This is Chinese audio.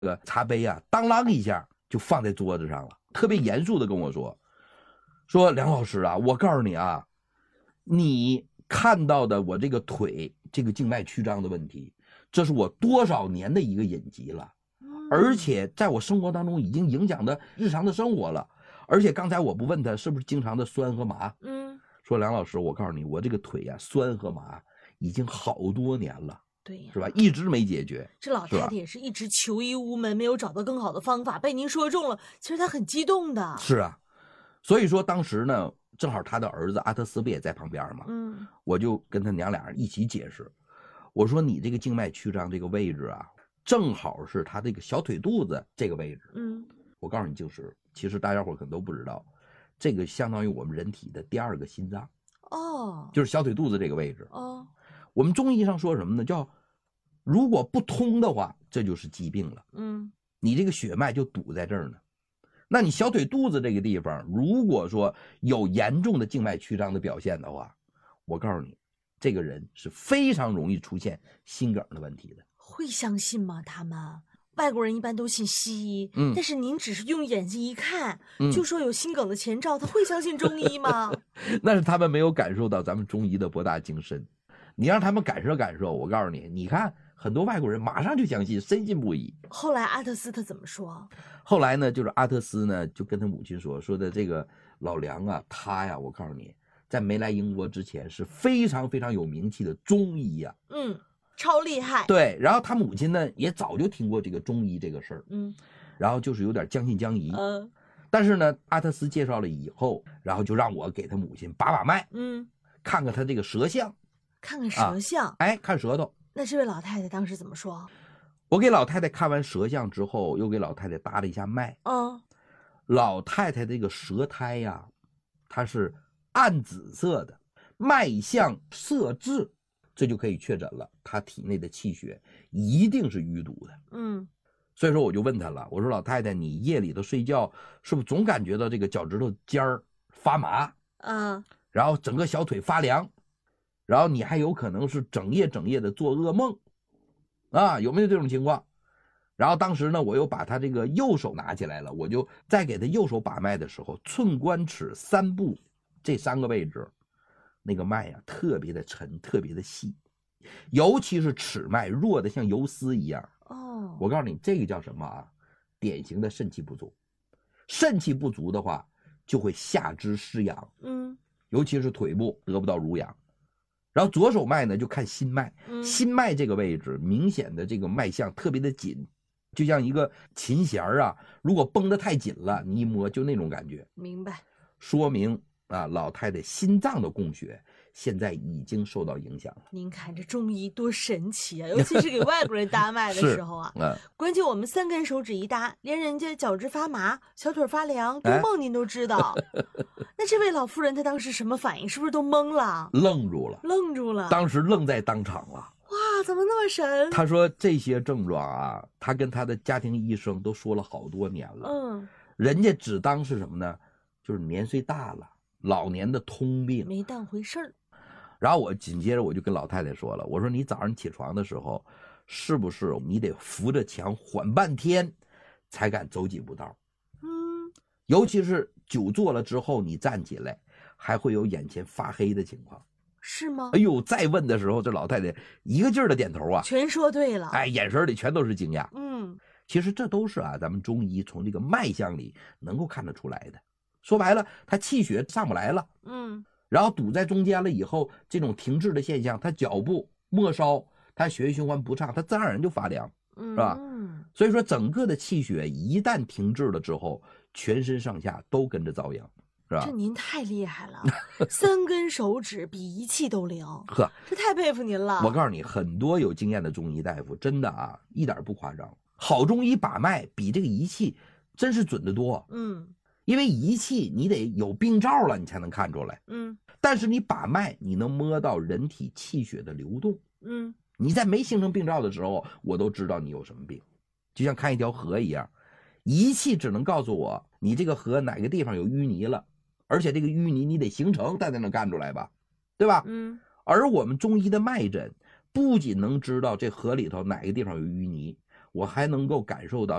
这个茶杯啊，当啷一下就放在桌子上了，特别严肃的跟我说梁老师啊，我告诉你啊，你看到的我这个腿这个静脉曲张的问题，这是我多少年的一个隐疾了，而且在我生活当中已经影响的日常的生活了。而且刚才我不问他是不是经常的酸和麻，说梁老师，我告诉你，我这个腿啊酸和麻已经好多年了。 对呀， 是吧？一直没解决。 这老太太也是一直求医无门，没有找到更好的方法，被您说中了，其实她很激动的。 是啊，所以说当时呢，正好他的儿子阿特斯不也在旁边嘛，我就跟他娘俩人一起解释，我说你这个静脉曲张这个位置啊，正好是他这个小腿肚子这个位置。我告诉你，就是其实大家伙可能都不知道，这个相当于我们人体的第二个心脏。就是小腿肚子这个位置。我们中医上说什么呢？叫如果不通的话，这就是疾病了。你这个血脉就堵在这儿呢。那你小腿肚子这个地方，如果说有严重的静脉曲张的表现的话，我告诉你，这个人是非常容易出现心梗的问题的。 会相信吗？他们外国人一般都信西医，但是您只是用眼睛一看，就说有心梗的前兆，他会相信中医吗？ 那是他们没有感受到咱们中医的博大精深。你让他们感受感受，我告诉你，你看很多外国人马上就相信，深信不疑。 后来阿特斯他怎么说？ 后来呢，就是阿特斯呢就跟他母亲说的这个老梁啊，他呀，我告诉你，在没来英国之前是非常非常有名气的中医呀， 超厉害。 对，然后他母亲呢也早就听过这个中医这个事儿，然后就是有点将信将疑，但是呢，阿特斯介绍了以后，然后就让我给他母亲把脉，看看他这个舌象。 看看舌象， 看舌头。 那这位老太太当时怎么说？ 我给老太太看完舌象之后，又给老太太搭了一下脉。老太太这个舌苔呀，它是暗紫色的，脉象色滞，这就可以确诊了，她体内的气血一定是淤堵的。所以说我就问她了，我说老太太，你夜里头睡觉是不是总感觉到这个脚趾头尖儿发麻？然后整个小腿发凉。然后你还有可能是整夜的做噩梦，有没有这种情况？然后当时呢，我又把他这个右手拿起来了，我就在给他右手把脉的时候，寸关尺三部这3个位置，那个脉啊特别的沉，特别的细，尤其是尺脉弱的像游丝一样。我告诉你，这个叫什么啊？典型的肾气不足。肾气不足的话，就会下肢失养，尤其是腿部得不到濡养。然后左手脉呢，就看心脉，心脉这个位置明显的这个脉象特别的紧，就像一个琴弦啊，如果绷得太紧了，你一摸就那种感觉。 明白。 说明啊，老太太心脏的供血现在已经受到影响了。 您看这中医多神奇啊，尤其是给外国人搭脉的时候啊。关键我们3根手指一搭，连人家脚趾发麻、小腿发凉、多梦您都知道。那这位老妇人她当时什么反应？是不是都懵了？ 愣住了，当时愣在当场了。 哇，怎么那么神？ 他说这些症状啊，他跟他的家庭医生都说了好多年了。人家只当是什么呢？就是年岁大了，老年的通病， 没当回事儿。 然后我紧接着我就跟老太太说了，我说你早上起床的时候，是不是你得扶着墙缓半天，才敢走几步道？尤其是久坐了之后，你站起来还会有眼前发黑的情况， 是吗？ 哎呦，再问的时候，这老太太一个劲儿的点头啊， 全说对了， 眼神里全都是惊讶。其实这都是咱们中医从这个脉象里能够看得出来的。说白了，他气血上不来了，然后堵在中间了以后，这种停滞的现象，他脚部末梢，他血液循环不畅，他自然而然就发凉，是吧？所以说整个的气血一旦停滞了之后，全身上下都跟着遭殃，是吧？ 这您太厉害了，3根手指比仪器都灵，这太佩服您了。 我告诉你，很多有经验的中医大夫真的啊，一点不夸张，好中医把脉比这个仪器真是准得多。因为仪器你得有病灶了，你才能看出来。但是你把脉，你能摸到人体气血的流动。你在没形成病灶的时候，我都知道你有什么病，就像看一条河一样，仪器只能告诉我你这个河哪个地方有淤泥了，而且这个淤泥你得形成，才能干出来吧，对吧？而我们中医的脉诊不仅能知道这河里头哪个地方有淤泥， 我还能够感受到